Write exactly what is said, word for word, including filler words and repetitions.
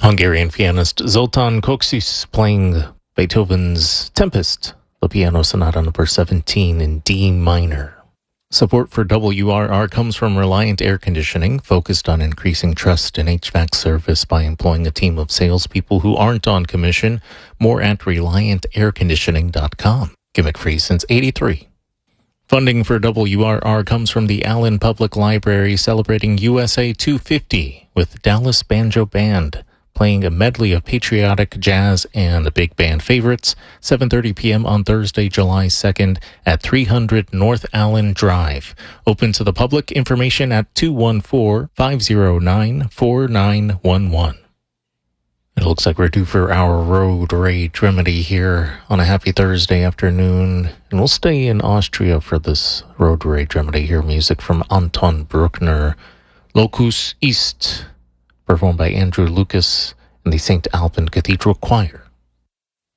Hungarian pianist Zoltán Kocsis playing Beethoven's Tempest, the Piano Sonata number seventeen in D minor. Support for W R R comes from Reliant Air Conditioning, focused on increasing trust in H V A C service by employing a team of salespeople who aren't on commission. More at reliant air conditioning dot com. Gimmick free since eighty-three. Funding for W R R comes from the Allen Public Library, celebrating U S A two fifty with Dallas Banjo Band, playing a medley of patriotic jazz and big band favorites, seven thirty p.m. on Thursday, July second at three hundred North Allen Drive. Open to the public. Information at two one four, five zero nine, four nine one one. It looks like we're due for our road rage remedy here on a happy Thursday afternoon, and we'll stay in Austria for this road rage remedy. Here, music from Anton Bruckner, Locus Ist, performed by Andrew Lucas and the Saint Alban Cathedral Choir.